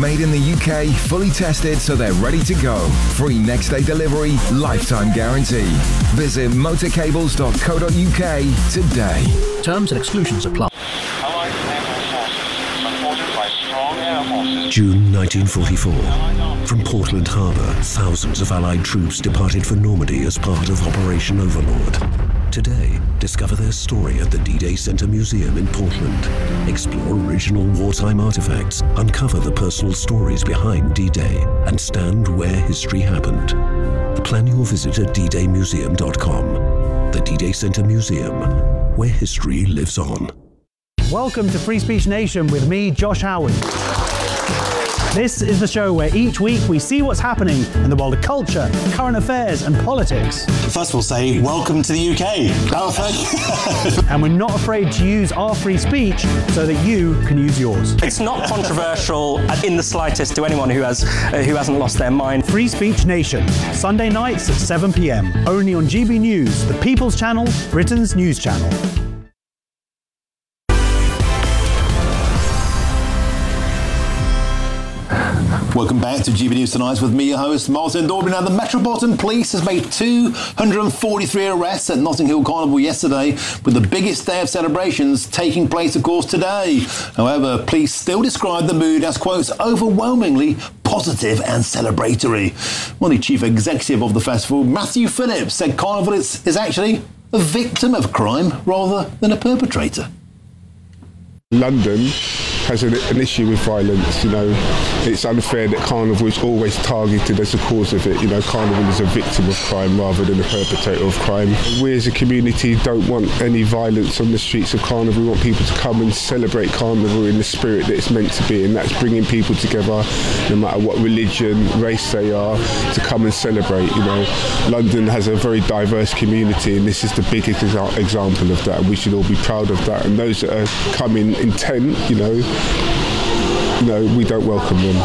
Made in the UK, fully tested so they're ready to go. Free next day delivery, lifetime guarantee. Visit motorcables.co.uk today. Terms and exclusions apply. June 1944. From Portland Harbour, thousands of Allied troops departed for Normandy as part of Operation Overlord. Today, discover their story at the D-Day Center Museum in Portland. Explore original wartime artifacts, uncover the personal stories behind D-Day, and stand where history happened. Plan your visit at ddaymuseum.com. The D-Day Center Museum, where history lives on. Welcome to Free Speech Nation with me, Josh Howard. This is the show where each week we see what's happening in the world of culture, current affairs and politics. First we'll say, welcome to the UK. And we're not afraid to use our free speech so that you can use yours. It's not controversial in the slightest to anyone who hasn't lost their mind. Free Speech Nation, Sunday nights at 7 p.m, only on GB News, the People's Channel, Britain's news channel. Welcome back to GB News Tonight with me, your host, Martin Dorby. Now, the Metropolitan Police has made 243 arrests at Notting Hill Carnival yesterday, with the biggest day of celebrations taking place, of course, today. However, police still describe the mood as, quote, overwhelmingly positive and celebratory. Well, the chief executive of the festival, Matthew Phillips, said Carnival is actually a victim of crime rather than a perpetrator. London has an issue with violence. You know, it's unfair that Carnival is always targeted as the cause of it. You know, Carnival is a victim of crime rather than a perpetrator of crime. We as a community don't want any violence on the streets of Carnival. We want people to come and celebrate Carnival in the spirit that it's meant to be, and that's bringing people together, no matter what religion, race they are, to come and celebrate. You know, London has a very diverse community, and this is the biggest example of that, and we should all be proud of that. And those that are coming intent, you know, we don't welcome them.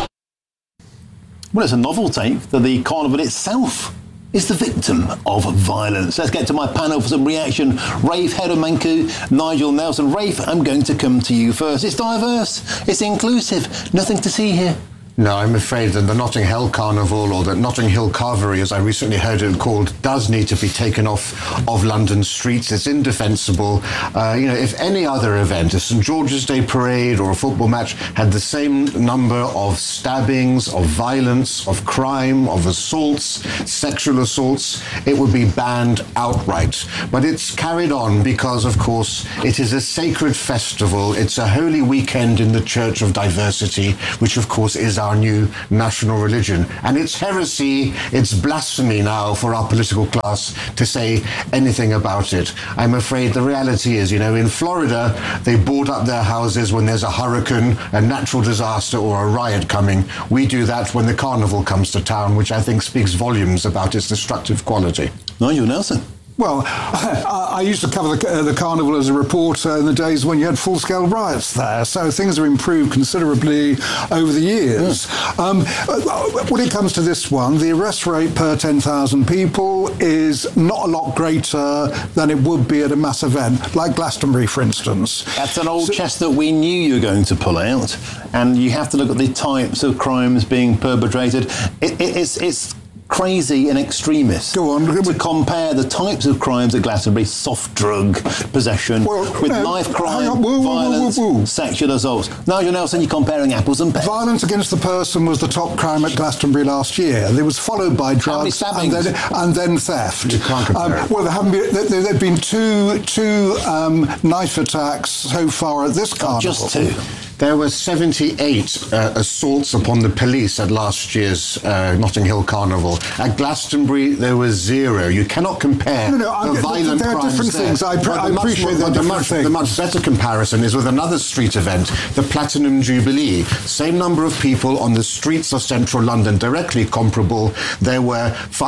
Well, it's a novel take that the Carnival itself is the victim of violence. Let's get to my panel for some reaction. Rafe Hedomanku, Nigel Nelson. Rafe, I'm going to come to you first. It's diverse, it's inclusive, nothing to see here. No, I'm afraid that the Notting Hill Carnival, or the Notting Hill Carvery, as I recently heard it called, does need to be taken off of London streets. It's indefensible. If any other event, a St George's Day parade or a football match, had the same number of stabbings, of violence, of crime, of assaults, sexual assaults, it would be banned outright. But it's carried on because, of course, it is a sacred festival. It's a holy weekend in the Church of Diversity, which, of course, is our new national religion. And it's heresy, it's blasphemy now for our political class to say anything about it. I'm afraid the reality is, in Florida, they board up their houses when there's a hurricane, a natural disaster, or a riot coming. We do that when the Carnival comes to town, which I think speaks volumes about its destructive quality. Nigel Nelson. Well, I used to cover the Carnival as a reporter in the days when you had full-scale riots there, so things have improved considerably over the years. When it comes to this one, the arrest rate per 10,000 people is not a lot greater than it would be at a mass event, like Glastonbury, for instance. That's an old chestnut we knew you were going to pull out, and you have to look at the types of crimes being perpetrated. It's crazy and extremist. Go on. To compare the types of crimes at Glastonbury, soft drug possession, with knife crime, violence, sexual assaults. Nigel Nelson, you're comparing apples and pears. Violence against the person was the top crime at Glastonbury last year. It was followed by drugs and then theft. You can't compare it. Well, there have been two knife attacks so far at this carnival. Just two. There were 78 assaults upon the police at last year's Notting Hill Carnival. At Glastonbury, there was 0. You cannot compare the violent there are crimes different things. I appreciate that. The much better comparison is with another street event, the Platinum Jubilee. Same number of people on the streets of central London, directly comparable. There were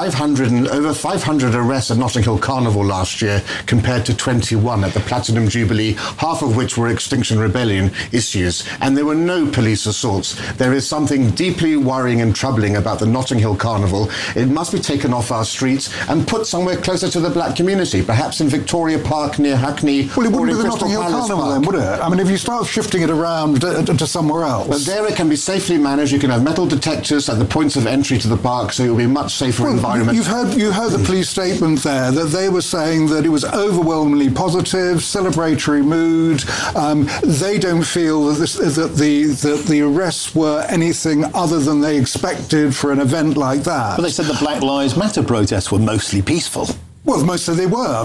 over 500 arrests at Notting Hill Carnival last year, compared to 21 at the Platinum Jubilee, half of which were Extinction Rebellion issues. streets, and there were no police assaults. There is something deeply worrying and troubling about the Notting Hill Carnival. It must be taken off our streets and put somewhere closer to the black community, perhaps in Victoria Park near Hackney. Well, it wouldn't be the Crystal Notting Hill Palace Carnival Park. then, would it? I mean, if you start shifting it around to somewhere else. But there it can be safely managed. You can have metal detectors at the points of entry to the park, so it will be a much safer environment. You heard the police statement there, that they were saying that it was overwhelmingly positive, celebratory mood. They don't feel that the arrests were anything other than they expected for an event like that. But they said the Black Lives Matter protests were mostly peaceful. Well, mostly they were.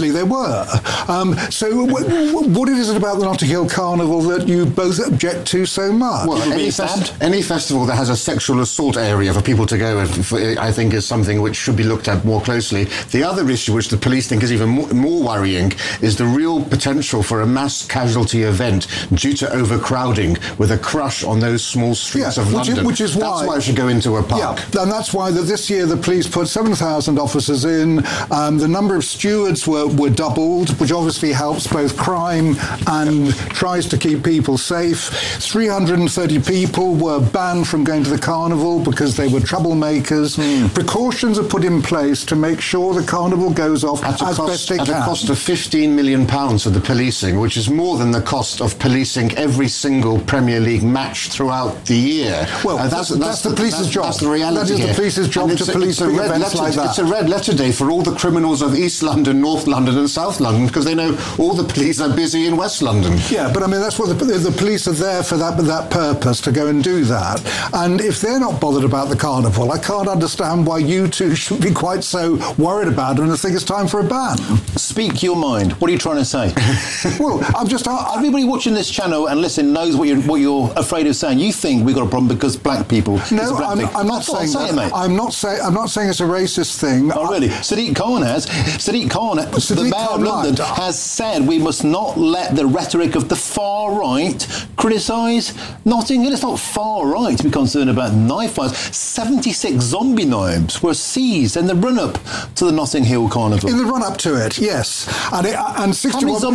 So what is it about the Notting Hill Carnival that you both object to so much? Well, any festival that has a sexual assault area for people to go, I think, is something which should be looked at more closely. The other issue, which the police think is even more worrying, is the real potential for a mass casualty event due to overcrowding, with a crush on those small streets of London. Which is that's why it should go into a park. Yeah, and that's why this year the police put 7,000 officers in. The number of stewards were doubled, which obviously helps both crime and tries to keep people safe. 330 people were banned from going to the carnival because they were troublemakers. Precautions are put in place to make sure the carnival goes off as best it can. At a cost of £15 million for the policing, which is more than the cost of policing every single Premier League match throughout the year. Well, that's the police's job. That's the reality. That is the police's job to police big events like that. It's a red letter day for all the criminals of East London, North London and South London, because they know all the police are busy in West London. Yeah, but I mean, that's what the police are there for, that purpose, to go and do that. And if they're not bothered about the carnival, I can't understand why you two should be quite so worried about it and think it's time for a ban. Speak your mind. What are you trying to say? Well, I'm just... Everybody watching this channel and listen knows what you're afraid of saying. You think we've got a problem because black people... No, I'm not saying that. Mate. I'm not saying it's a racist thing. Oh, really? Sadiq Khan has. The Mayor of London has said we must not let the rhetoric of the far right criticise Notting Hill. It's not far right to be concerned about knife fights. 76 zombie knives were seized in the run-up to the Notting Hill Carnival. In the run-up to it, yes. And 61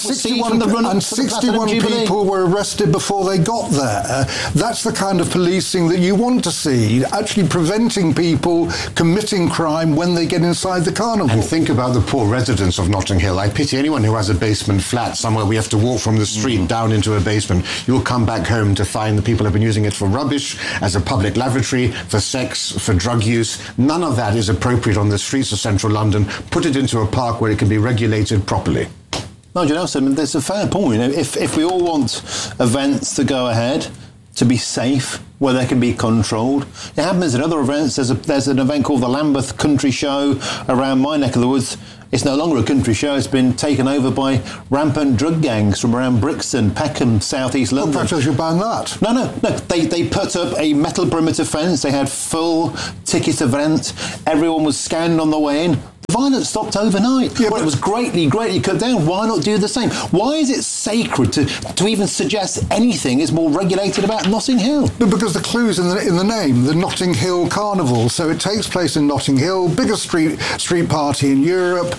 people were arrested before they got there. That's the kind of policing that you want to see, actually preventing people committing crime when they get inside the carnival. And think about the poor residents of Notting Hill. I pity anyone who has a basement flat somewhere we have to walk from the street down into a basement. You'll come back home to find the people have been using it for rubbish, as a public lavatory, for sex, for drug use. None of that is appropriate on the streets of central London. Put it into a park where it can be regulated properly. Nigel Nelson, there's a fair point. If we all want events to go ahead, to be safe, where they can be controlled. It happens at other events. There's an event called the Lambeth Country Show around my neck of the woods. It's no longer a country show. It's been taken over by rampant drug gangs from around Brixton, Peckham, South East London. Well, perhaps I should ban that. No. They put up a metal perimeter fence. They had full ticket event. Everyone was scanned on the way in. Violence stopped overnight. Yeah, well, it was greatly cut down. Why not do the same? Why is it sacred to even suggest anything is more regulated about Notting Hill? Because the clue's in the name, the Notting Hill Carnival. So it takes place in Notting Hill, biggest street party in Europe.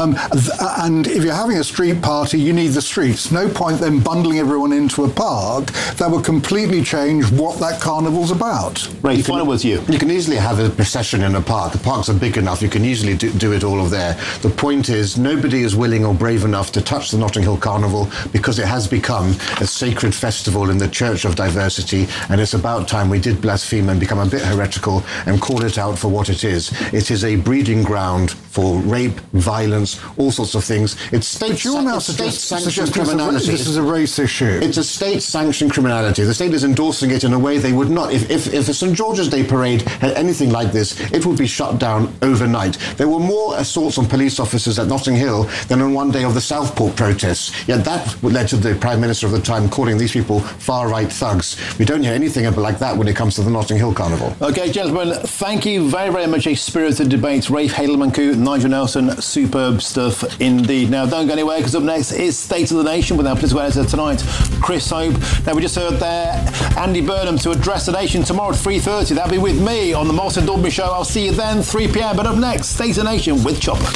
And if you're having a street party, you need the streets. No point then bundling everyone into a park. That would completely change what that carnival's about. Ray, final word to you. You can easily have a procession in a park. The parks are big enough. You can easily do it all of there. The point is, nobody is willing or brave enough to touch the Notting Hill Carnival because it has become a sacred festival in the Church of Diversity, and it's about time we did blaspheme and become a bit heretical and call it out for what it is. It is a breeding ground for rape, violence, all sorts of things. It's state-sanctioned criminality. This is a race issue. It's a state-sanctioned criminality. The state is endorsing it in a way they would not. If a St. George's Day parade had anything like this, it would be shut down overnight. There were more assaults on police officers at Notting Hill than on one day of the Southport protests. Yet that led to the Prime Minister of the time calling these people far-right thugs. We don't hear anything like that when it comes to the Notting Hill Carnival. OK, gentlemen, thank you very, very much. A spirited debate. Rafe Halemanku, Nigel Nelson, superb stuff indeed. Now, don't go anywhere, because up next is State of the Nation with our political editor tonight, Chris Hope. Now, we just heard there Andy Burnham to address the nation tomorrow at 3:30. That'll be with me on the Martin Daubney Show. I'll see you then, 3 p.m. But up next, State of the Nation with Chopper.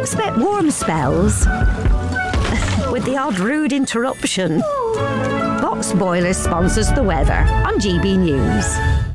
Expect warm spells with the odd rude interruption. Box Boilers sponsors the weather on GB News.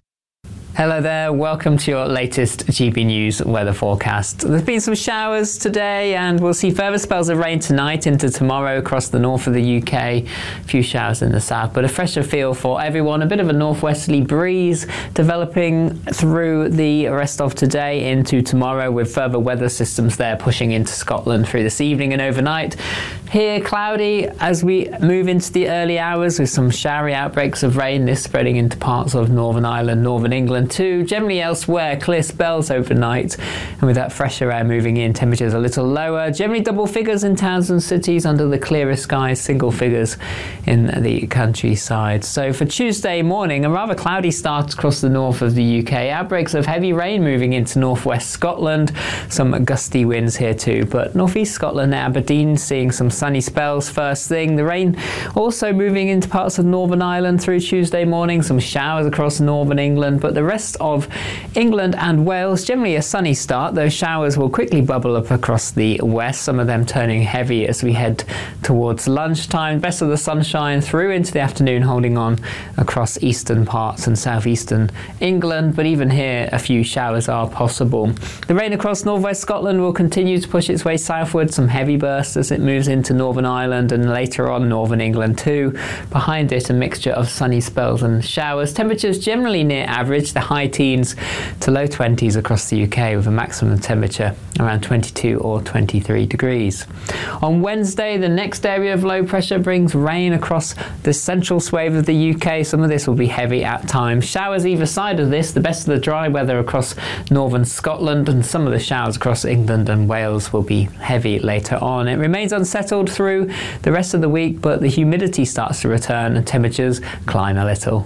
Hello there, welcome to your latest GB News weather forecast. There's been some showers today and we'll see further spells of rain tonight into tomorrow across the north of the UK. A few showers in the south, but a fresher feel for everyone. A bit of a northwesterly breeze developing through the rest of today into tomorrow, with further weather systems there pushing into Scotland through this evening and overnight. Here, cloudy as we move into the early hours with some showery outbreaks of rain, this spreading into parts of Northern Ireland, Northern England too. Generally elsewhere, clear spells overnight, and with that fresher air moving in, temperatures a little lower. Generally double figures in towns and cities under the clearer skies, single figures in the countryside. So for Tuesday morning, a rather cloudy start across the north of the UK. Outbreaks of heavy rain moving into northwest Scotland. Some gusty winds here too, but northeast Scotland, Aberdeen, seeing some sunny spells first thing. The rain also moving into parts of Northern Ireland through Tuesday morning. Some showers across northern England, but the rest of England and Wales, generally a sunny start. Those showers will quickly bubble up across the west, some of them turning heavy as we head towards lunchtime. Best of the sunshine through into the afternoon, holding on across eastern parts and southeastern England, but even here a few showers are possible. The rain across northwest Scotland will continue to push its way southward, some heavy bursts as it moves into Northern Ireland and later on Northern England too. Behind it, a mixture of sunny spells and showers. Temperatures generally near average, the high teens to low 20s across the UK, with a maximum temperature around 22 or 23 degrees. On Wednesday, the next area of low pressure brings rain across the central swathe of the UK. Some of this will be heavy at times. Showers either side of this, the best of the dry weather across northern Scotland, and some of the showers across England and Wales will be heavy later on. It remains unsettled through the rest of the week, but the humidity starts to return and temperatures climb a little.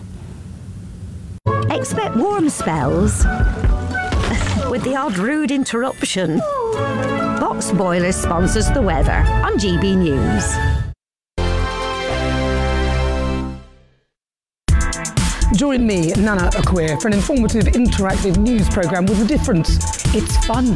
Expect warm spells with the odd rude interruption. Box Boilers sponsors the weather on GB News. Join me, Nana Acquia, for an informative, interactive news programme with a difference. It's fun.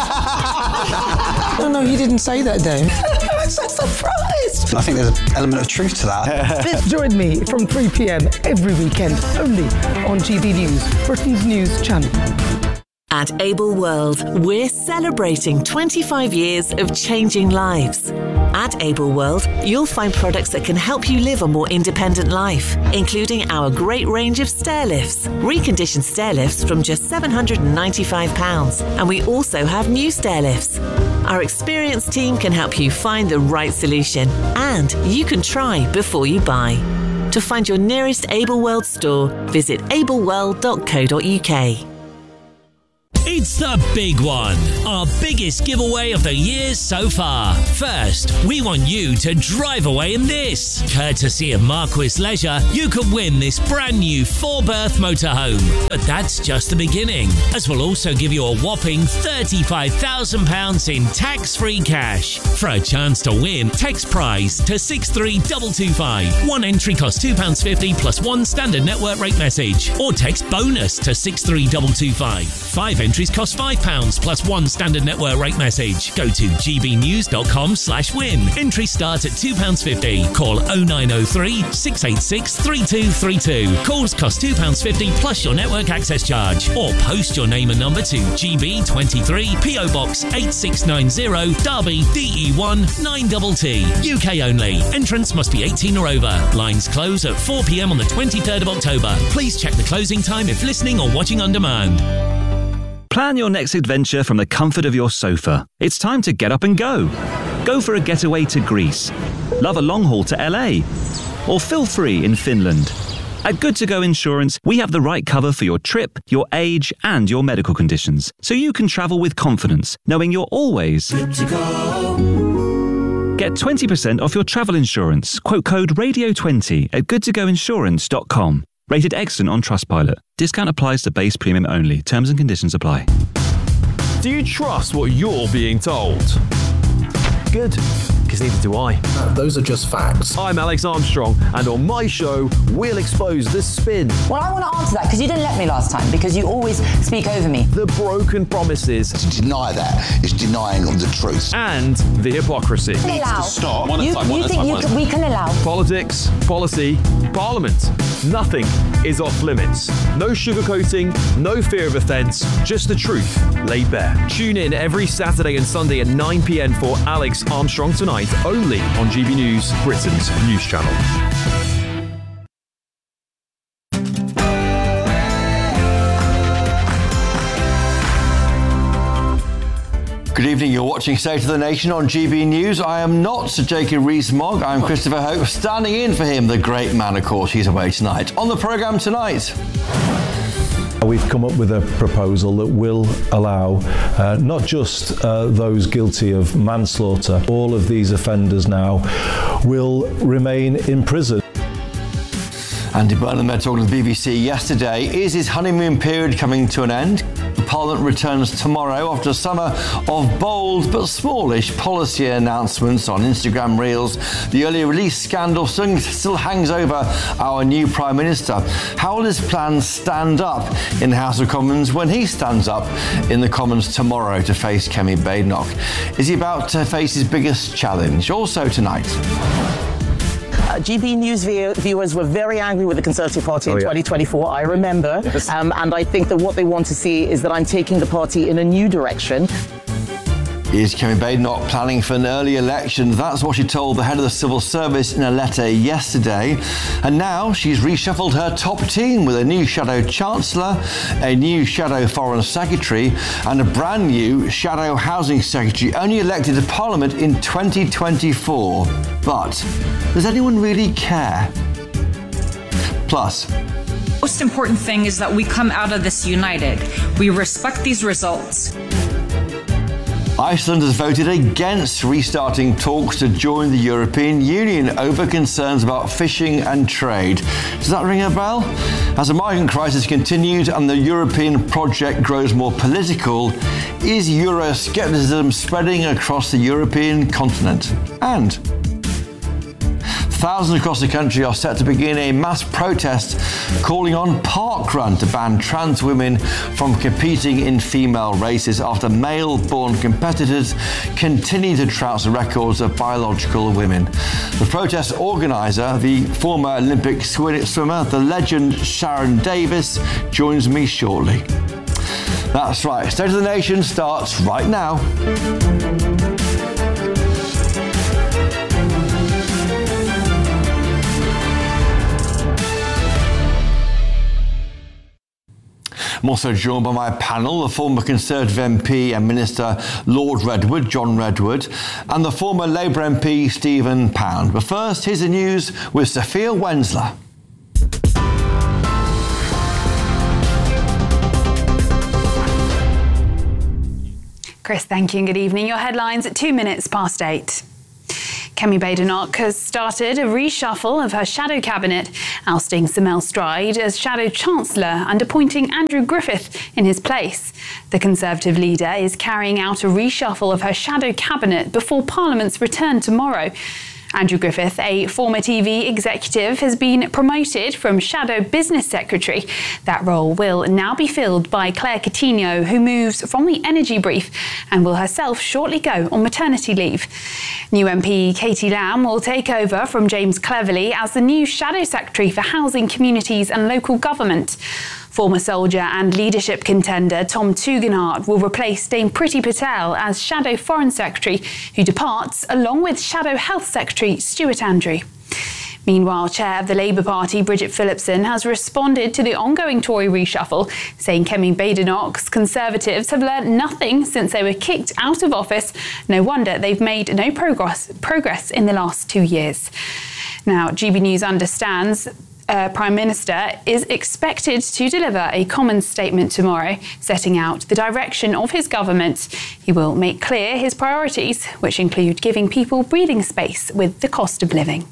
No, he didn't say that, Dave. I'm so surprised. I think there's an element of truth to that. Join me from 3 p.m. every weekend, only on GB News, Britain's news channel. At Able World, we're celebrating 25 years of changing lives. At Able World, you'll find products that can help you live a more independent life, including our great range of stair lifts, reconditioned stair lifts from just £795, and we also have new stair lifts. Our experienced team can help you find the right solution, and you can try before you buy. To find your nearest Able World store, visit ableworld.co.uk. It's the big one, our biggest giveaway of the year so far. First, we want you to drive away in this. Courtesy of Marquis Leisure, you could win this brand new 4-berth motorhome. But that's just the beginning, as we'll also give you a whopping £35,000 in tax-free cash. For a chance to win, text prize to 63225. One entry costs £2.50 plus one standard network rate message. Or text bonus to 63225. 5 entries cost £5 plus one standard network rate message. Go to gbnews.com/win. Entries start at £2.50. Call 0903 686 3232. Calls cost £2.50 plus your network access charge. Or post your name and number to GB23 PO Box 8690 Derby DE1 9TT. UK only. Entrance must be 18 or over. Lines close at 4 p.m. on the 23rd of October. Please check the closing time if listening or watching on demand. Plan your next adventure from the comfort of your sofa. It's time to get up and go. Go for a getaway to Greece. Love a long haul to LA. Or feel free in Finland. At Good To Go Insurance, we have the right cover for your trip, your age, and your medical conditions, so you can travel with confidence, knowing you're always good to go. Get 20% off your travel insurance. Quote code RADIO20 at goodtogoinsurance.com. Rated excellent on Trustpilot. Discount applies to base premium only. Terms and conditions apply. Do you trust what you're being told? Good, because neither do I. Those are just facts. I'm Alex Armstrong, and on my show, we'll expose the spin. Well, I want to answer that because you didn't let me last time, because you always speak over me. The broken promises. To deny that is denying the truth. And the hypocrisy. We can allow. Stop. We can allow. Politics, policy, parliament. Nothing is off limits. No sugarcoating, no fear of offence, just the truth laid bare. Tune in every Saturday and Sunday at 9 p.m. for Alex Armstrong Tonight, only on GB News, Britain's news channel. Good evening, you're watching State of the Nation on GB News. I am not Sir Jacob Rees-Mogg, I'm Christopher Hope, standing in for him, the great man, of course. He's away tonight. On the programme tonight... We've come up with a proposal that will allow not just those guilty of manslaughter, all of these offenders now will remain in prison. Andy Burnham there talking to the BBC yesterday. Is his honeymoon period coming to an end? Parliament returns tomorrow after a summer of bold but smallish policy announcements on Instagram Reels. The early release scandal still hangs over our new Prime Minister. How will his plans stand up in the House of Commons when he stands up in the Commons tomorrow to face Kemi Badenoch? Is he about to face his biggest challenge? Also tonight... GB News viewers were very angry with the Conservative Party in 2024, I remember. Yes. And I think that what they want to see is that I'm taking the party in a new direction. Is Kemi Badenoch planning for an early election? That's what she told the head of the civil service in a letter yesterday. And now she's reshuffled her top team with a new Shadow Chancellor, a new Shadow Foreign Secretary, and a brand new Shadow Housing Secretary, only elected to Parliament in 2024. But does anyone really care? Plus, the most important thing is that we come out of this united. We respect these results. Iceland has voted against restarting talks to join the European Union over concerns about fishing and trade. Does that ring a bell? As the migrant crisis continues and the European project grows more political, is Euroscepticism spreading across the European continent? And thousands across the country are set to begin a mass protest calling on Parkrun to ban trans women from competing in female races after male-born competitors continue to trounce the records of biological women. The protest organiser, the former Olympic swimmer, the legend Sharon Davis, joins me shortly. That's right, State of the Nation starts right now. I'm also joined by my panel, the former Conservative MP and Minister Lord Redwood, John Redwood, and the former Labour MP Stephen Pound. But first, here's the news with Sophia Wensler. Chris, thank you and good evening. Your headlines at 2 minutes past 8. Kemi Badenoch has started a reshuffle of her shadow cabinet, ousting Sir Mel Stride as Shadow Chancellor and appointing Andrew Griffith in his place. The Conservative leader is carrying out a reshuffle of her shadow cabinet before Parliament's return tomorrow. Andrew Griffith, a former TV executive, has been promoted from Shadow Business Secretary. That role will now be filled by Claire Coutinho, who moves from the Energy Brief and will herself shortly go on maternity leave. New MP Katie Lamb will take over from James Cleverly as the new Shadow Secretary for Housing, Communities and Local Government. Former soldier and leadership contender Tom Tugendhat will replace Dame Priti Patel as Shadow Foreign Secretary, who departs along with Shadow Health Secretary Stuart Andrew. Meanwhile, Chair of the Labour Party, Bridget Phillipson, has responded to the ongoing Tory reshuffle, saying Kemi Badenoch's Conservatives have learnt nothing since they were kicked out of office. No wonder they've made no progress in the last 2 years. Now, GB News understands Prime Minister is expected to deliver a Commons statement tomorrow, setting out the direction of his government. He will make clear his priorities, which include giving people breathing space with the cost of living.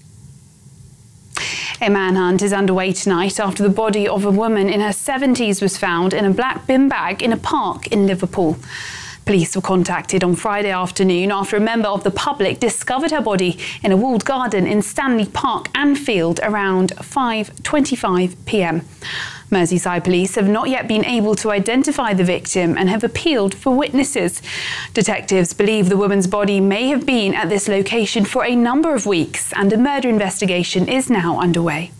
A manhunt is underway tonight after the body of a woman in her 70s was found in a black bin bag in a park in Liverpool. Police were contacted on Friday afternoon after a member of the public discovered her body in a walled garden in Stanley Park, Anfield, around 5:25 p.m. Merseyside police have not yet been able to identify the victim and have appealed for witnesses. Detectives believe the woman's body may have been at this location for a number of weeks, and a murder investigation is now underway.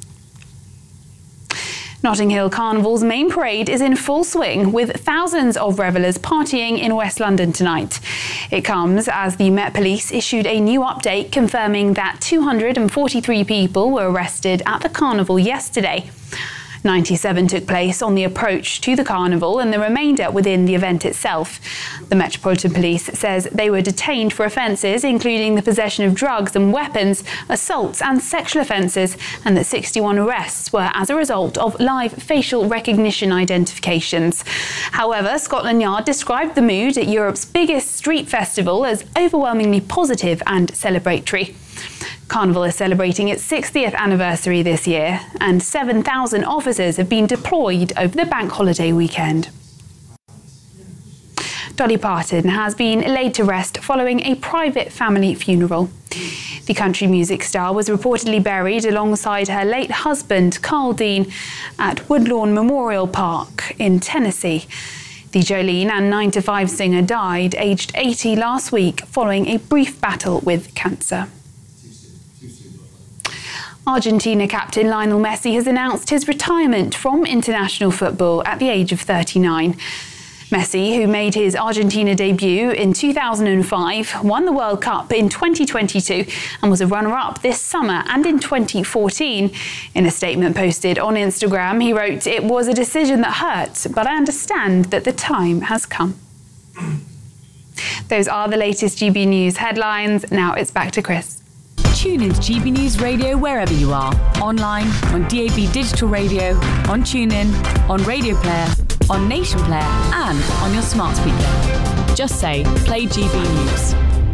Notting Hill Carnival's main parade is in full swing, with thousands of revellers partying in West London tonight. It comes as the Met Police issued a new update confirming that 243 people were arrested at the carnival yesterday. 97 took place on the approach to the carnival and the remainder within the event itself. The Metropolitan Police says they were detained for offences including the possession of drugs and weapons, assaults and sexual offences, and that 61 arrests were as a result of live facial recognition identifications. However, Scotland Yard described the mood at Europe's biggest street festival as overwhelmingly positive and celebratory. Carnival is celebrating its 60th anniversary this year, and 7,000 officers have been deployed over the bank holiday weekend. Dolly Parton has been laid to rest following a private family funeral. The country music star was reportedly buried alongside her late husband, Carl Dean, at Woodlawn Memorial Park in Tennessee. The Jolene and 9 to 5 singer died aged 80 last week following a brief battle with cancer. Argentina captain Lionel Messi has announced his retirement from international football at the age of 39. Messi, who made his Argentina debut in 2005, won the World Cup in 2022 and was a runner-up this summer and in 2014. In a statement posted on Instagram, he wrote, "It was a decision that hurt, but I understand that the time has come." Those are the latest GB News headlines. Now it's back to Chris. Tune into GB News Radio wherever you are. Online, on DAB Digital Radio, on TuneIn, on Radio Player, on Nation Player, and on your smart speaker. Just say, play GB News.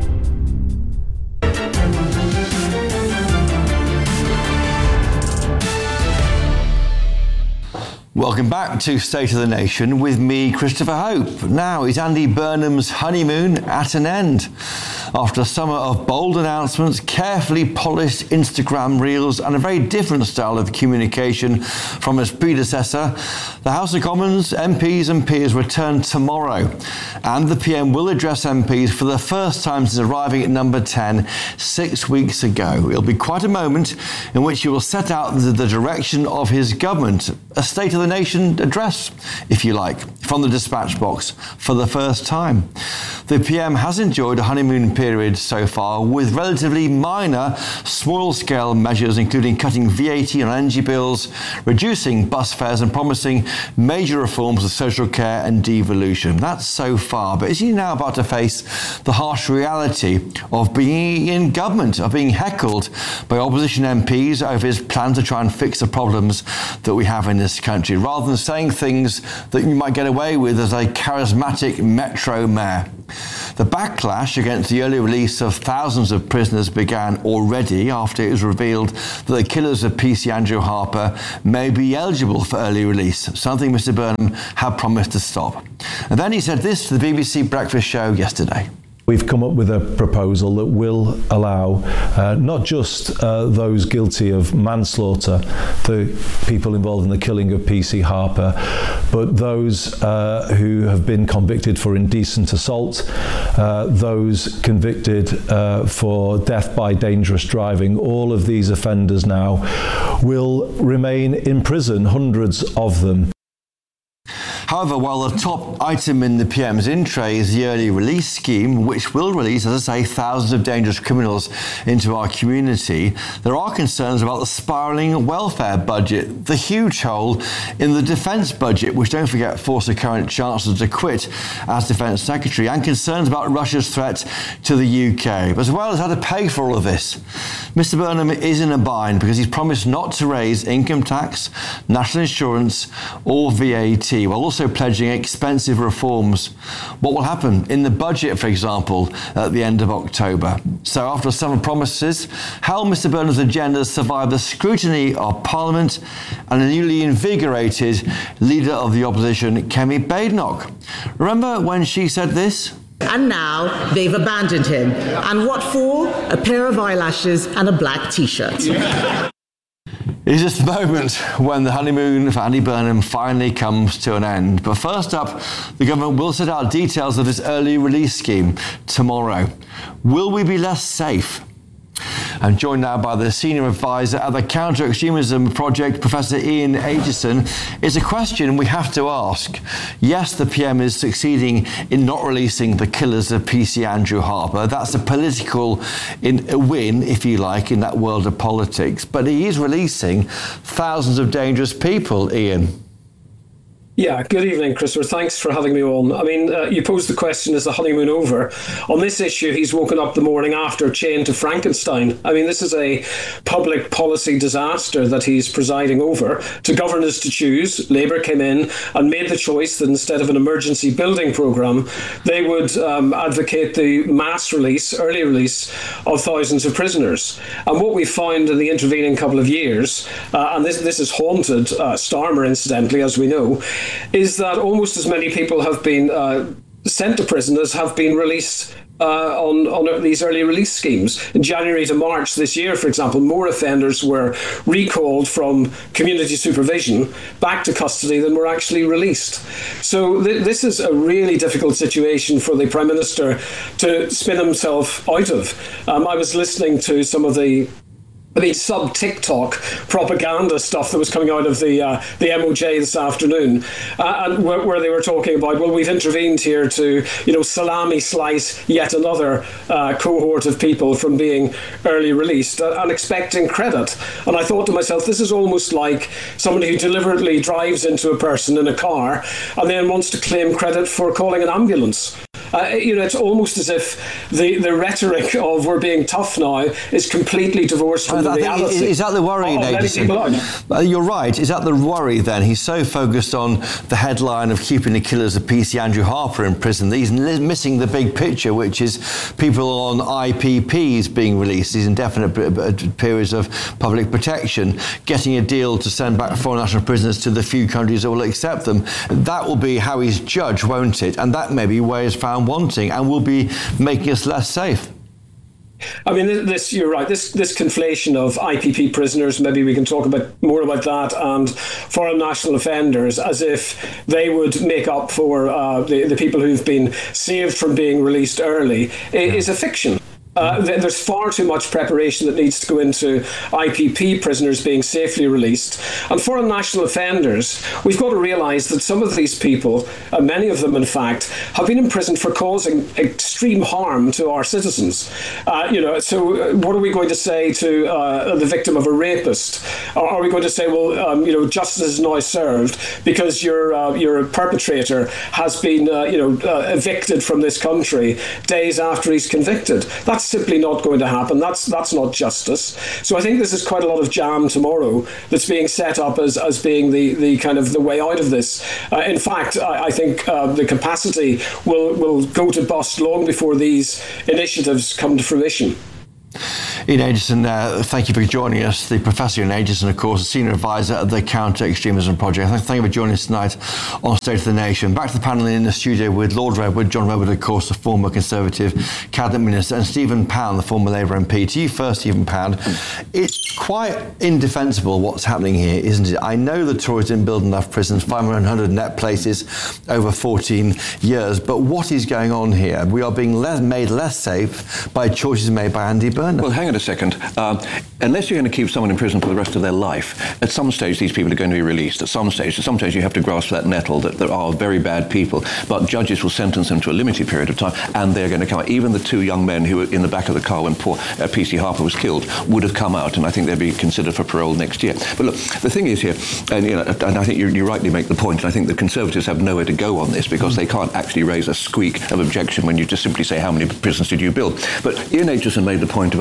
Welcome back to State of the Nation with me, Christopher Hope. Now, is Andy Burnham's honeymoon at an end? After a summer of bold announcements, carefully polished Instagram reels and a very different style of communication from his predecessor, the House of Commons, MPs and peers return tomorrow. And the PM will address MPs for the first time since arriving at number 10 6 weeks ago. It'll be quite a moment in which he will set out the direction of his government. A State of the Nation address, if you like, from the dispatch box for the first time. The PM has enjoyed a honeymoon period so far with relatively minor, small-scale measures, including cutting VAT on energy bills, reducing bus fares and promising major reforms of social care and devolution. That's so far, but is he now about to face the harsh reality of being in government, of being heckled by opposition MPs over his plan to try and fix the problems that we have in this country, rather than saying things that you might get away with as a charismatic Metro mayor? The backlash against the early release of thousands of prisoners began already after it was revealed that the killers of PC Andrew Harper may be eligible for early release, something Mr Burnham had promised to stop. And then he said this to the BBC Breakfast Show yesterday. We've come up with a proposal that will allow not just those guilty of manslaughter, the people involved in the killing of PC Harper, but those who have been convicted for indecent assault, those convicted for death by dangerous driving. All of these offenders now will remain in prison, hundreds of them. However, while the top item in the PM's in tray is the early release scheme, which will release, as I say, thousands of dangerous criminals into our community, there are concerns about the spiralling welfare budget, the huge hole in the defence budget, which, don't forget, forced the current Chancellor to quit as Defence Secretary, and concerns about Russia's threat to the UK. But as well as how to pay for all of this, Mr Burnham is in a bind because he's promised not to raise income tax, national insurance or VAT, while also pledging expensive reforms. What will happen in the budget, for example, at the end of October? So after summer promises, how will Mr Burnham's agenda survive the scrutiny of Parliament and a newly invigorated leader of the opposition, Kemi Badenoch? Remember when she said this? And now they've abandoned him. And what for? A pair of eyelashes and a black T-shirt. It's just the moment when the honeymoon for Andy Burnham finally comes to an end. But first up, the government will set out details of this early release scheme tomorrow. Will we be less safe? I'm joined now by the Senior Advisor at the Counter-Extremism Project, Professor Ian Acheson. It's a question we have to ask. Yes, the PM is succeeding in not releasing the killers of PC Andrew Harper. That's a political win, if you like, in that world of politics. But he is releasing thousands of dangerous people, Ian. Yeah, good evening, Christopher. Thanks for having me on. I mean, you posed the question, is the honeymoon over? On this issue, he's woken up the morning after chained to Frankenstein. I mean, this is a public policy disaster that he's presiding over. To governors to choose, Labour came in and made the choice that instead of an emergency building programme, they would advocate the mass release, early release of thousands of prisoners. And what we found in the intervening couple of years, and this has haunted Starmer, incidentally, as we know, is that almost as many people have been sent to prison as have been released on these early release schemes. In January to March this year, for example, more offenders were recalled from community supervision back to custody than were actually released. So this is a really difficult situation for the Prime Minister to spin himself out of. I was listening to some of the sub-TikTok propaganda stuff that was coming out of the MOJ this afternoon, and where they were talking about, well, we've intervened here to, salami slice yet another cohort of people from being early released and expecting credit. And I thought to myself, this is almost like somebody who deliberately drives into a person in a car and then wants to claim credit for calling an ambulance. It's almost as if the rhetoric of we're being tough now is completely divorced from the reality. Is that the worry, Acheson? You're right. Is that the worry then? He's so focused on the headline of keeping the killers of PC Andrew Harper in prison that he's missing the big picture, which is people on IPPs being released, these indefinite periods of public protection, getting a deal to send back foreign national prisoners to the few countries that will accept them. That will be how he's judged, won't it? And that may be where he's found wanting and will be making us less safe. I mean, you're right. This conflation of IPP prisoners, maybe we can talk more about that, and foreign national offenders, as if they would make up for the people who've been saved from being released early, is a fiction. There's far too much preparation that needs to go into IPP prisoners being safely released. And foreign national offenders, we've got to realise that some of these people, many of them in fact, have been imprisoned for causing extreme harm to our citizens. So what are we going to say to the victim of a rapist? Are we going to say, well, justice is now served because your perpetrator has been, evicted from this country days after he's convicted? That's simply not going to happen. That's not justice. So I think this is quite a lot of jam tomorrow that's being set up as being the kind of the way out of this. In fact, I think the capacity will go to bust long before these initiatives come to fruition. Ian Acheson, thank you for joining us. The Professor Ian Acheson, of course, Senior Advisor at the Counter-Extremism Project. Thank you for joining us tonight on State of the Nation. Back to the panel in the studio with Lord Redwood, John Redwood, of course, the former Conservative Cabinet Minister, and Stephen Pound, the former Labour MP. To you first, Stephen Pound. It's quite indefensible what's happening here, isn't it? I know the Tories didn't build enough prisons, 500 net places over 14 years, but what is going on here? We are being made less safe by choices made by Andy Burnham. Well, hang on a second. Unless you're going to keep someone in prison for the rest of their life, at some stage these people are going to be released. At some stage you have to grasp that nettle that there are very bad people, but judges will sentence them to a limited period of time, and they're going to come out. Even the two young men who were in the back of the car when poor PC Harper was killed would have come out, and I think they'll be considered for parole next year. But look, the thing is here, and I think you rightly make the point, and I think the Conservatives have nowhere to go on this because they can't actually raise a squeak of objection when you just simply say how many prisons did you build. But Ian Acheson made the point about the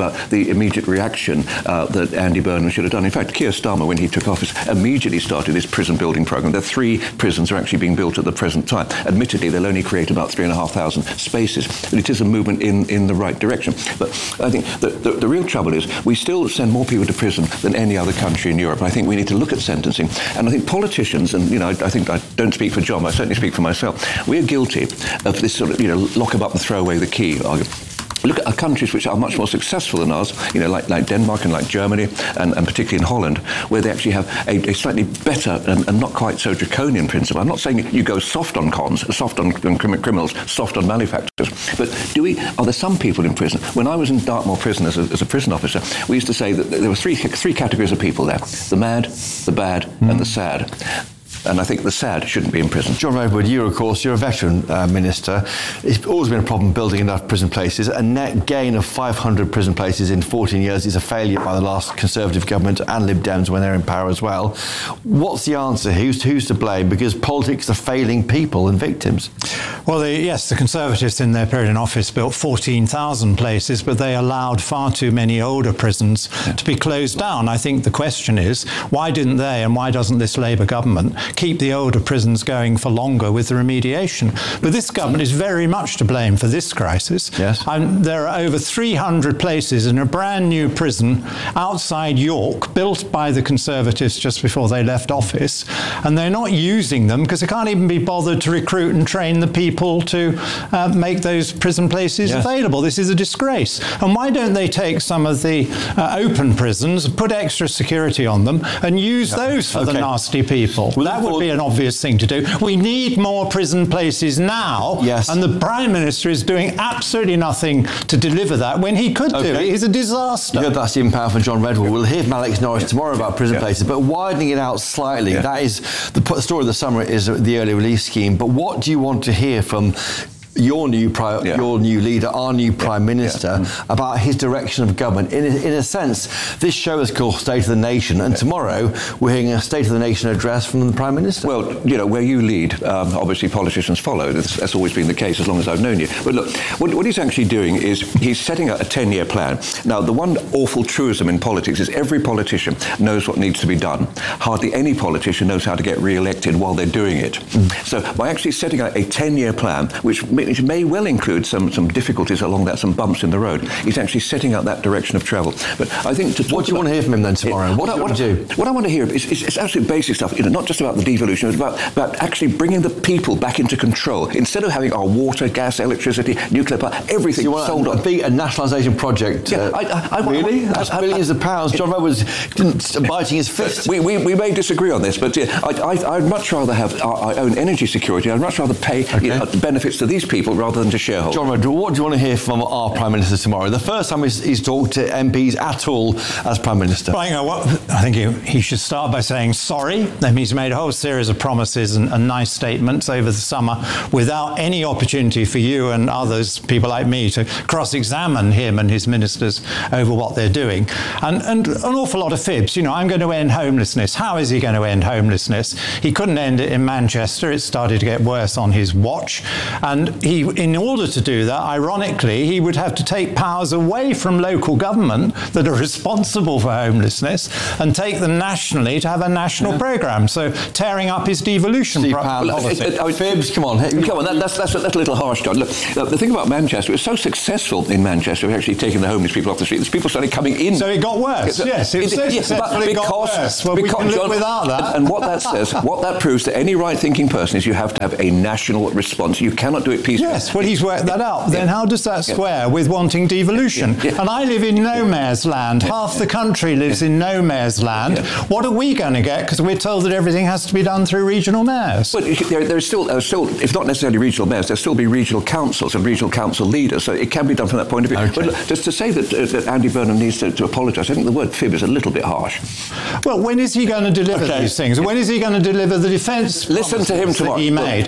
the immediate reaction that Andy Burnham should have done. In fact, Keir Starmer, when he took office, immediately started this prison building program. There are 3 prisons are actually being built at the present time. Admittedly, they'll only create about 3,500 spaces, but it is a movement in the right direction. But I think the real trouble is we still send more people to prison than any other country in Europe. I think we need to look at sentencing. And I think politicians, and I think I don't speak for John, but I certainly speak for myself, we're guilty of this sort of, lock them up and throw away the key argument. Look at countries which are much more successful than ours, like Denmark and like Germany, and particularly in Holland, where they actually have a slightly better and not quite so draconian principle. I'm not saying you go soft on cons, soft on criminals, soft on malefactors, but are there some people in prison? When I was in Dartmoor prison as a prison officer, we used to say that there were three categories of people there: the mad, the bad, and the sad. And I think the sad shouldn't be in prison. John Redwood, you're a veteran minister. It's always been a problem building enough prison places. A net gain of 500 prison places in 14 years is a failure by the last Conservative government and Lib Dems when they're in power as well. What's the answer? Who's to blame? Because politics are failing people and victims. Well, the Conservatives in their period in office built 14,000 places, but they allowed far too many older prisons to be closed down. I think the question is, why didn't they, and why doesn't this Labour government keep the older prisons going for longer with the remediation? But this government is very much to blame for this crisis. Yes. There are over 300 places in a brand new prison outside York, built by the Conservatives just before they left office, and they're not using them because they can't even be bothered to recruit and train the people to make those prison places available. This is a disgrace. And why don't they take some of the open prisons, put extra security on them, and use those for the nasty people? That would be an obvious thing to do. We need more prison places now, and the Prime Minister is doing absolutely nothing to deliver that when he could do it. It's a disaster. You heard that's in power from John Redwood. We'll hear from Alex Norris tomorrow about prison places, but widening it out slightly, that is the story of the summer is the early release scheme. But what do you want to hear from your new leader, our new Prime Minister, about his direction of government? In a sense, this show is called State of the Nation, and tomorrow we're hearing a State of the Nation address from the Prime Minister. Well, where you lead, obviously politicians follow. That's always been the case as long as I've known you. But look, what he's actually doing is he's setting out a 10-year plan. Now, the one awful truism in politics is every politician knows what needs to be done. Hardly any politician knows how to get re-elected while they're doing it. So by actually setting out a 10-year plan, which may well include some difficulties along that, some bumps in the road, he's actually setting out that direction of travel. But I think what do you want to hear from him then tomorrow? What I want to hear is absolute basic stuff. Not just about the devolution, it's about actually bringing the people back into control. Instead of having our water, gas, electricity, nuclear power, everything sold on. A nationalisation project. Really? That's billions of pounds. John Roberts biting his fist. We may disagree on this, but I'd much rather have our own energy security. I'd much rather pay benefits to these people rather than to shareholders. John Redwood, what do you want to hear from our Prime Minister tomorrow? The first time he's talked to MPs at all as Prime Minister. Well, I think he should start by saying sorry. He's made a whole series of promises and nice statements over the summer without any opportunity for you and others, people like me, to cross-examine him and his ministers over what they're doing. And an awful lot of fibs. I'm going to end homelessness. How is he going to end homelessness? He couldn't end it in Manchester. It started to get worse on his watch. And in order to do that, ironically, he would have to take powers away from local government that are responsible for homelessness and take them nationally to have a national programme. So tearing up his devolution policy. Fibs, come on. That's a little harsh, John. Look, the thing about Manchester, it was so successful in Manchester, we're actually taking the homeless people off the street. People started coming in. So it got worse. Yes, it got worse. Well, we can live without that. And what that says, what that proves to any right-thinking person is you have to have a national response. You cannot do it peacefully. Yes, well, he's worked that out. Then how does that square with wanting devolution? And I live in no mayor's land. Half the country lives in no mayor's land. What are we going to get? Because we're told that everything has to be done through regional mayors. But there's still, if not necessarily regional mayors, there'll still be regional councils and regional council leaders. So it can be done from that point of view. Okay. But look, just to say that Andy Burnham needs to apologise, I think the word fib is a little bit harsh. Well, when is he going to deliver these things? When is he going to deliver the defence? Listen to him tomorrow. He made.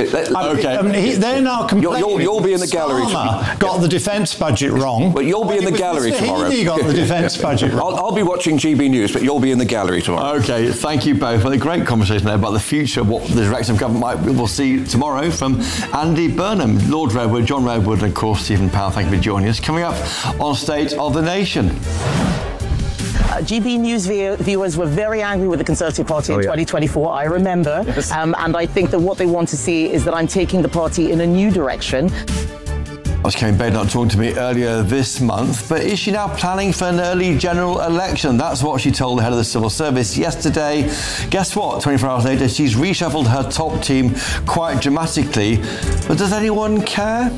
They're now complaining. You'll be in the gallery tomorrow. Got the defence budget wrong. But you'll be in the gallery tomorrow. He got the defence budget wrong. I'll be watching GB News, but you'll be in the gallery tomorrow. Okay, thank you both for the great conversation there about the future, what the direction of government we'll see tomorrow from Andy Burnham, Lord Redwood, John Redwood, and of course Stephen Powell. Thank you for joining us. Coming up on State of the Nation. GB News viewers were very angry with the Conservative Party in 2024, I remember. Yes. And I think that what they want to see is that I'm taking the party in a new direction. That was Kemi Badenoch talking to me earlier this month, but is she now planning for an early general election? That's what she told the head of the civil service yesterday. Guess what? 24 hours later, she's reshuffled her top team quite dramatically. But does anyone care?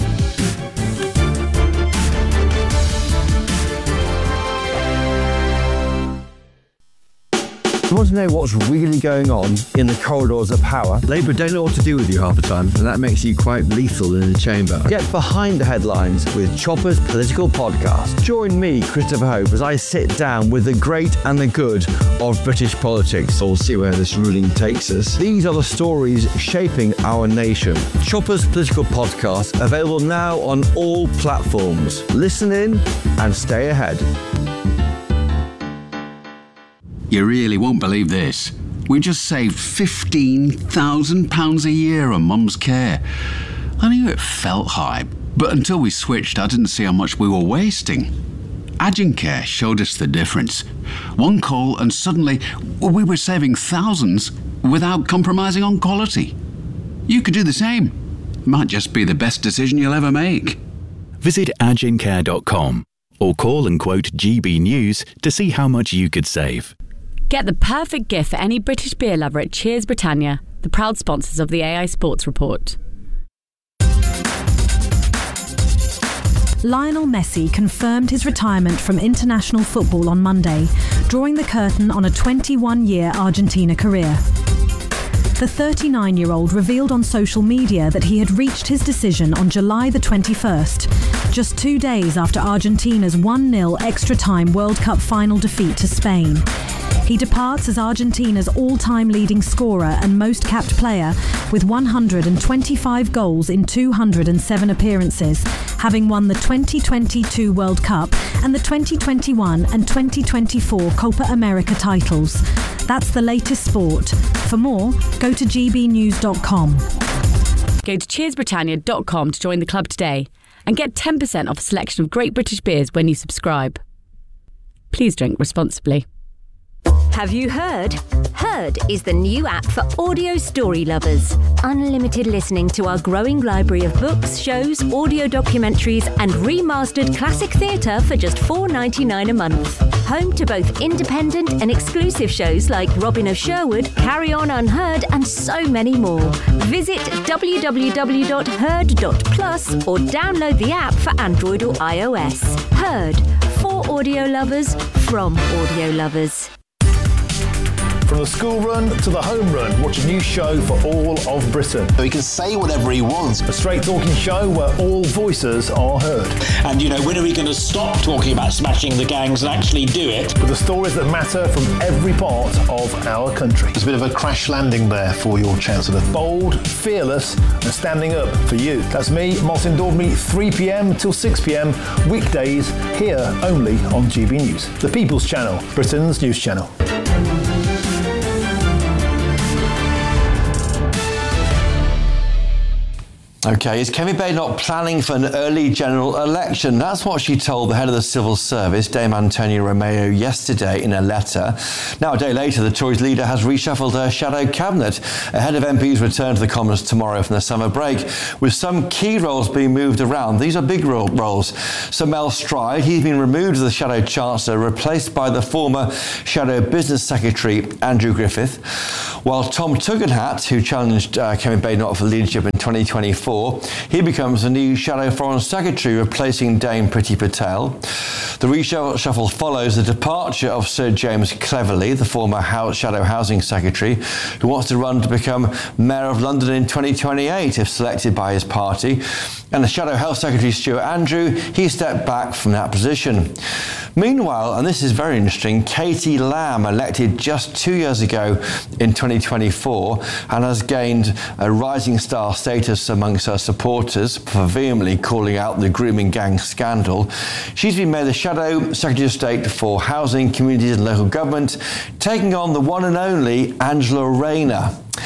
You want to know what's really going on in the corridors of power? Labour don't know what to do with you half the time, and that makes you quite lethal in the chamber. Get behind the headlines with Chopper's Political Podcast. Join me, Christopher Hope, as I sit down with the great and the good of British politics. We'll see where this ruling takes us. These are the stories shaping our nation. Chopper's Political Podcast, available now on all platforms. Listen in and stay ahead. You really won't believe this. We just saved £15,000 a year on Mum's care. I knew it felt high, but until we switched, I didn't see how much we were wasting. Agencare showed us the difference. One call and suddenly we were saving thousands without compromising on quality. You could do the same. It might just be the best decision you'll ever make. Visit agencare.com or call and quote GB News to see how much you could save. Get the perfect gift for any British beer lover at Cheers Britannia, the proud sponsors of the AI Sports Report. Lionel Messi confirmed his retirement from international football on Monday, drawing the curtain on a 21-year Argentina career. The 39-year-old revealed on social media that he had reached his decision on July the 21st, just 2 days after Argentina's 1-0 extra-time World Cup final defeat to Spain. He departs as Argentina's all-time leading scorer and most capped player with 125 goals in 207 appearances, having won the 2022 World Cup and the 2021 and 2024 Copa America titles. That's the latest sport. For more, go to gbnews.com. Go to cheersbritannia.com to join the club today and get 10% off a selection of great British beers when you subscribe. Please drink responsibly. Have you heard? Heard is the new app for audio story lovers. Unlimited listening to our growing library of books, shows, audio documentaries and remastered classic theatre for just $4.99 a month. Home to both independent and exclusive shows like Robin of Sherwood, Carry On Unheard and so many more. Visit www.heard.plus or download the app for Android or iOS. Heard, for audio lovers, from audio lovers. From the school run to the home run, watch a new show for all of Britain. So he can say whatever he wants. A straight talking show where all voices are heard. And, you know, when are we going to stop talking about smashing the gangs and actually do it? With the stories that matter from every part of our country. There's a bit of a crash landing there for your Chancellor. Bold, fearless and standing up for you. That's me, Martin Daubney, 3 p.m. till 6 p.m. weekdays here only on GB News. The People's Channel, Britain's news channel. OK, is Kemi Badenoch planning for an early general election? That's what she told the head of the civil service, Dame Antonia Romeo, yesterday in a letter. Now, a day later, the Tories leader has reshuffled her shadow cabinet ahead of MPs' return to the Commons tomorrow from the summer break, with some key roles being moved around. These are big roles. Sir Mel Stride, he's been removed as the Shadow Chancellor, replaced by the former Shadow Business Secretary, Andrew Griffith, while Tom Tugendhat, who challenged Kemi Badenoch for leadership in 2024, he becomes the new Shadow Foreign Secretary, replacing Dame Priti Patel. The reshuffle follows the departure of Sir James Cleverly, the former Shadow Housing Secretary, who wants to run to become Mayor of London in 2028 if selected by his party. And the Shadow Health Secretary, Stuart Andrew, he stepped back from that position. Meanwhile, and this is very interesting, Katie Lamb, elected just 2 years ago in 2024 and has gained a rising star status amongst her supporters for vehemently calling out the grooming gang scandal. She's been made the Shadow Secretary of State for Housing, Communities and Local Government, taking on the one and only Angela Rayner.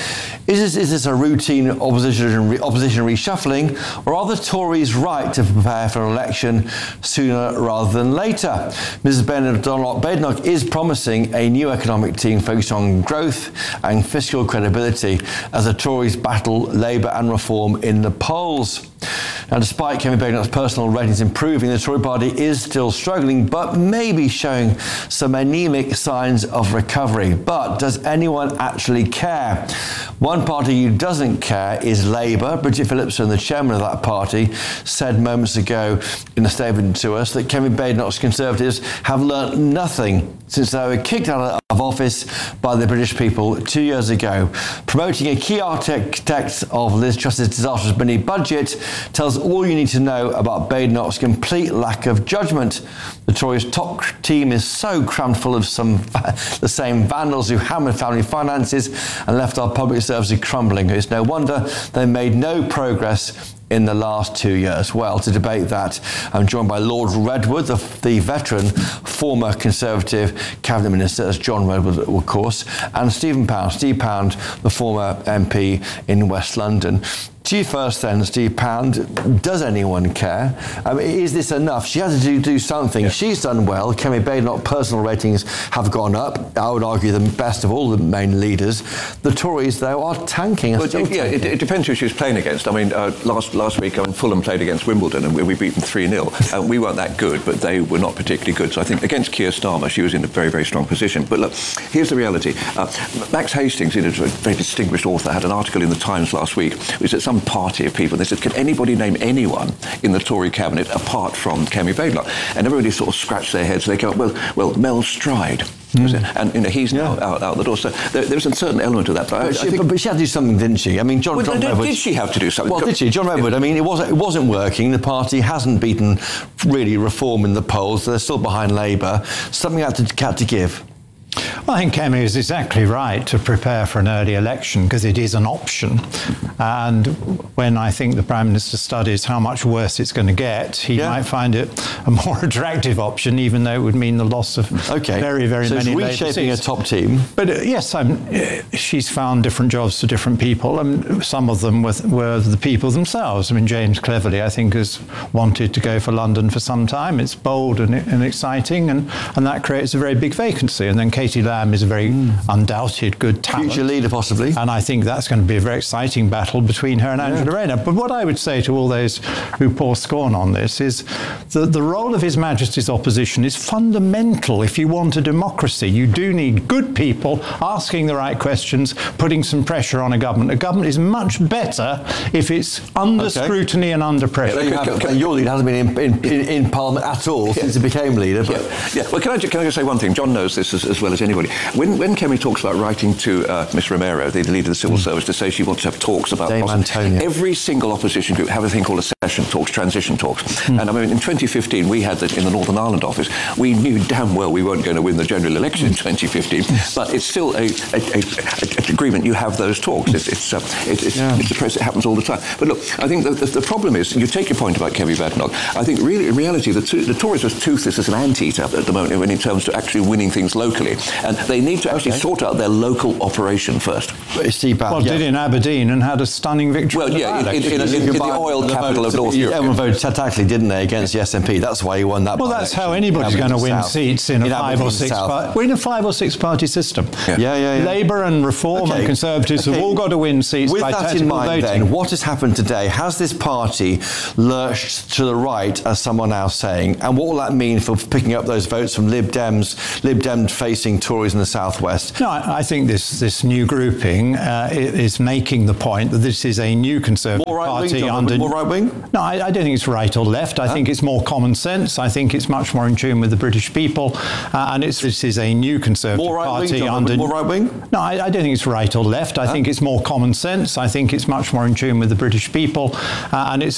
Is this a routine opposition reshuffling, or are the Tories right to prepare for an election sooner rather than later? Mrs. Badenoch is promising a new economic team focused on growth and fiscal credibility as the Tories battle Labour and Reform in the polls. Now, despite Kemi Badenoch's personal ratings improving, the Tory party is still struggling, but maybe showing some anemic signs of recovery. But does anyone actually care? One party who doesn't care is Labour. Bridget Phillipson, the chairman of that party, said moments ago in a statement to us that Kemi Badenoch's Conservatives have learnt nothing since they were kicked out of office by the British people 2 years ago. Promoting a key architect of Liz Truss's disastrous mini budget tells all you need to know about Badenoch's complete lack of judgment. The Tories' top team is so crammed full of the same vandals who hammered family finances and left our public services crumbling. It's no wonder they made no progress in the last 2 years. Well, to debate that, I'm joined by Lord Redwood, the veteran former Conservative Cabinet Minister, as John Redwood, of course, and Steve Pound, the former MP in West London. To you first then, Steve Pound, does anyone care? Is this enough? She has to do something. Yeah. She's done well. Kemi Badenoch's personal ratings have gone up. I would argue the best of all the main leaders. The Tories, though, are tanking. It depends who she was playing against. I mean, last week, Fulham played against Wimbledon and we beat them 3-0. We weren't that good, but they were not particularly good. So I think against Keir Starmer, she was in a very, very strong position. But look, here's the reality. Max Hastings, a very distinguished author, had an article in the Times last week, which said some party of people. They said, can anybody name anyone in the Tory cabinet apart from Kemi Badenoch? And everybody sort of scratched their heads. They go, well, Mel Stride. And he's now out the door. So there's a certain element of that. But she had to do something, didn't she? I mean, John Redwood... Did she have to do something? Well, did she? John Redwood, I mean, it wasn't working. The party hasn't beaten really Reform in the polls. They're still behind Labour. Something had to give. Well, I think Kemi is exactly right to prepare for an early election because it is an option. And when I think the Prime Minister studies how much worse it's going to get, he might find it a more attractive option, even though it would mean the loss of very, very so many Labour seats. So it's reshaping a top team. But yes, she's found different jobs to different people. Some of them were the people themselves. I mean, James Cleverly, I think, has wanted to go for London for some time. It's bold and exciting, and that creates a very big vacancy. And then Katie Lamb is a very undoubted good talent. Future leader, possibly. And I think that's going to be a very exciting battle between her and Angela Rayner. But what I would say to all those who pour scorn on this is that the role of His Majesty's opposition is fundamental if you want a democracy. You do need good people asking the right questions, putting some pressure on a government. A government is much better if it's under scrutiny and under pressure. Your leader hasn't been in Parliament at all since he became leader. But Well, can I just say one thing? John knows this as well as anybody. When Kemi talks about writing to Miss Romero, the leader of the civil service, to say she wants to have talks about every single opposition group have a thing called a session talks, transition talks. And I mean, in 2015, we had that in the Northern Ireland office. We knew damn well we weren't going to win the general election in 2015, but it's still an agreement. You have those talks. It's a process that happens all the time. But look, I think the problem is, you take your point about Kemi Badenoch. I think really, in reality, the Tories are toothless as an anteater at the moment when it comes to actually winning things locally. And they need to actually sort out their local operation first. Did in Aberdeen and had a stunning victory. Well, in the oil capital of North Europe. Everyone voted tactically, didn't they, against the SNP? That's why he won that. Well, that's how anybody's going to win seats in a 5 or 6 party. We're in a 5 or 6 party system. Labour and Reform and Conservatives have all got to win seats by tactical voting. Then, what has happened today? Has this party lurched to the right, as someone now saying? And what will that mean for picking up those votes from Lib Dem facing Tories in the southwest? No, I think this new grouping is making the point that this is a new Conservative party under more right wing. No, I don't think it's right or left. I think it's more common sense. I think it's much more in tune with the British people, and this is a new Conservative party under more right wing. No, I don't think it's right or left. I think it's more common sense. I think it's much more in tune with the British people, and it's